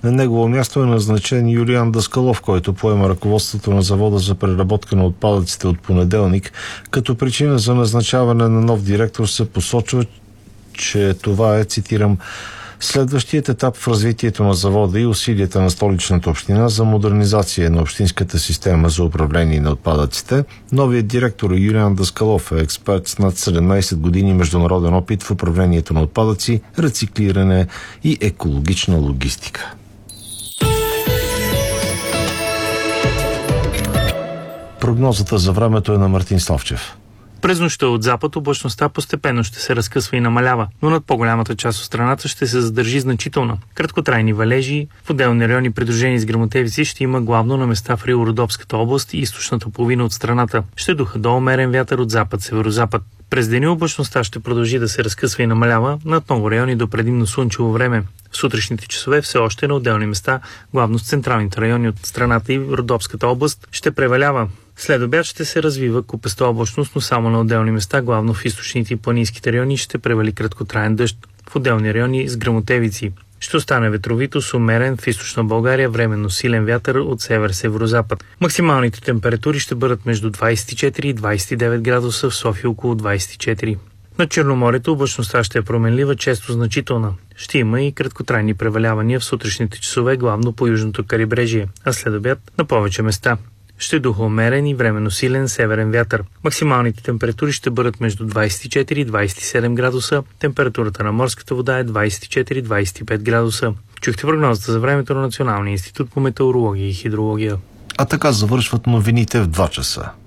На негово място е назначен Юлиан Даскалов, който поема ръководството на завода за преработка на отпадъците от понеделник. Като причина за назначаване на нов директор се посочва, че това е, цитирам, следващият етап в развитието на завода и усилията на Столичната община за модернизация на общинската система за управление на отпадъците. Новият директор Юлиан Даскалов е експерт с над 17 години международен опит в управлението на отпадъци, рециклиране и екологична логистика. Прогнозата за времето е на Мартин Славчев. През нощта от запад облачността постепенно ще се разкъсва и намалява, но над по-голямата част от страната ще се задържи значително. Краткотрайни валежи в отделни райони, придружени с гръмотевици, ще има главно на места в Рило-Родопската област и източната половина от страната. Ще духа до умерен вятър от запад-северозапад. През деня облачността ще продължи да се разкъсва и намалява над много райони до предимно слънчево време. В сутрешните часове все още на отделни места, главно с централните райони от страната и Родопската област, ще превалява. След обяд ще се развива купеста облачност, но само на отделни места, главно в източните и планинските райони, ще превали краткотраен дъжд. В отделни райони с гръмотевици. Ще остане ветровито с умерен в източна България временно силен вятър от север-северозапад. Максималните температури ще бъдат между 24 и 29 градуса, в София около 24. На Черноморието облачността ще е променлива, често значителна. Ще има и краткотрайни превалявания в сутрешните часове, главно по южното Крайбрежие, а след обяд на повече места. Ще духа умерен и временно силен северен вятър. Максималните температури ще бъдат между 24 и 27 градуса. Температурата на морската вода е 24-25 градуса. Чухте прогнозата за времето на Националния институт по метеорология и хидрология. А така завършват новините в 2 часа.